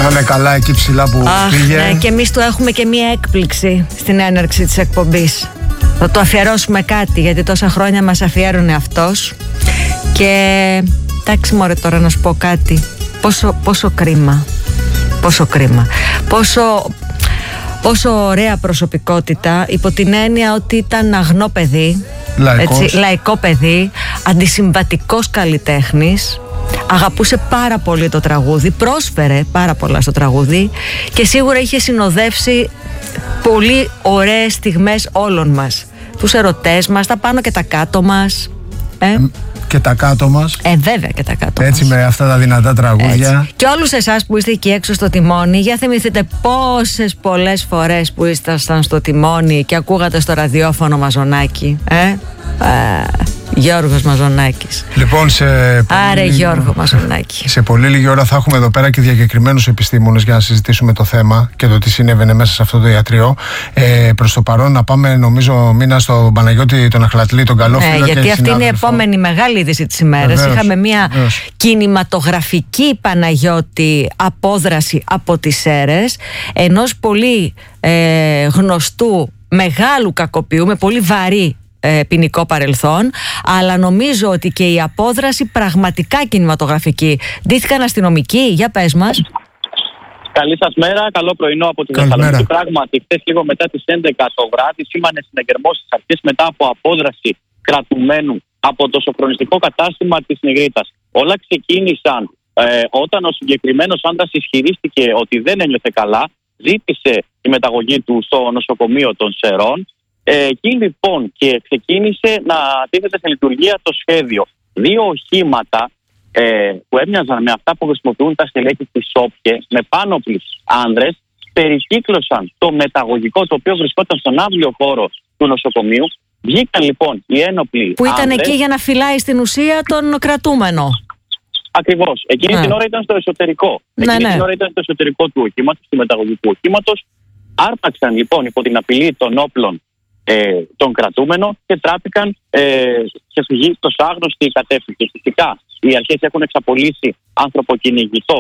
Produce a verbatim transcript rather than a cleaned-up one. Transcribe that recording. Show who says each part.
Speaker 1: Να είναι καλά εκεί ψηλά που
Speaker 2: Αχ,
Speaker 1: πήγε.
Speaker 2: Ναι, και εμείς του έχουμε και μία έκπληξη στην έναρξη της εκπομπής. Θα του αφιερώσουμε κάτι, γιατί τόσα χρόνια μας αφιέρωνε αυτός. Και εντάξει μωρέ, τώρα να σου πω κάτι. Πόσο, πόσο κρίμα. Πόσο κρίμα. Πόσο, πόσο ωραία προσωπικότητα, υπό την έννοια ότι ήταν αγνό παιδί. Έτσι, λαϊκό παιδί, αντισυμβατικός καλλιτέχνης. Αγαπούσε πάρα πολύ το τραγούδι, πρόσφερε πάρα πολλά στο τραγούδι και σίγουρα είχε συνοδεύσει πολύ ωραίες στιγμές όλων μας. Τους ερωτές μας, τα πάνω και τα κάτω μας. Ε?
Speaker 1: Και τα κάτω μας.
Speaker 2: Ε, βέβαια και τα κάτω
Speaker 1: Έτσι
Speaker 2: μας.
Speaker 1: με αυτά τα δυνατά τραγούδια.
Speaker 2: Έτσι. Και όλους εσάς που είστε εκεί έξω στο τιμόνι, για θυμηθείτε πόσες πολλές φορές που ήσασταν στο τιμόνι και ακούγατε στο ραδιόφωνο Μαζονάκη. Ε? Α, Γιώργος Μαζονάκης.
Speaker 1: Λοιπόν, σε
Speaker 2: Άρε
Speaker 1: πολύ...
Speaker 2: Γιώργο Μαζονάκη.
Speaker 1: Σε πολύ λίγη ώρα θα έχουμε εδώ πέρα και διακεκριμένους επιστήμονες για να συζητήσουμε το θέμα και το τι συνέβαινε μέσα σε αυτό το ιατρείο. Ε, προς το παρόν να πάμε, νομίζω, μήνα στον Παναγιώτη τον Αχλατλή, τον καλό φίλο.
Speaker 2: Ε, γιατί αυτή είναι η επόμενη μεγάλη είδηση της ημέρας. Βεβαίως, Είχαμε μια βεβαίως. κινηματογραφική, Παναγιώτη, απόδραση από τις Σέρρες ενός πολύ ε, γνωστού μεγάλου κακοποιού με πολύ βαρύ ποινικό παρελθόν, αλλά νομίζω ότι και η απόδραση πραγματικά κινηματογραφική. Ντύθηκαν αστυνομικοί, για πες μας.
Speaker 3: Καλή σας μέρα, καλό πρωινό από τη Θεσσαλονίκη. Πράγματι, χθες λίγο μετά τις έντεκα το βράδυ σήμανε συνεγερμός στις αρχές μετά από απόδραση κρατουμένου από το σοφρονιστικό κατάστημα της Νιγρίτας. Όλα ξεκίνησαν ε, όταν ο συγκεκριμένος άντρας ισχυρίστηκε ότι δεν ένιωθε καλά, ζήτησε τη μεταγωγή του στο νοσοκομείο των Σερών. Ε, εκεί λοιπόν και ξεκίνησε να τίθεται σε λειτουργία το σχέδιο. Δύο οχήματα ε, που έμοιαζαν με αυτά που χρησιμοποιούν τα στελέχη της ΟΠΚΕ, με πάνωπλους άνδρες, περικύκλωσαν το μεταγωγικό, το οποίο βρισκόταν στον αύριο χώρο του νοσοκομείου. Βγήκαν λοιπόν οι ένοπλοι
Speaker 2: που ήταν
Speaker 3: άνδρες,
Speaker 2: εκεί για να φυλάει στην ουσία τον κρατούμενο.
Speaker 3: Ακριβώς. Εκείνη ναι. την ώρα ήταν στο εσωτερικό.
Speaker 2: Ναι,
Speaker 3: Εκείνη
Speaker 2: ναι.
Speaker 3: την ώρα ήταν στο εσωτερικό του οχήματος, του μεταγωγικού οχήματος. Άρπαξαν λοιπόν υπό την απειλή των όπλων Ε, τον κρατούμενο και τράπηκαν ε, σε φυγή προς άγνωστη κατεύθυνση. Φυσικά οι αρχές έχουν εξαπολύσει ανθρωποκυνηγητό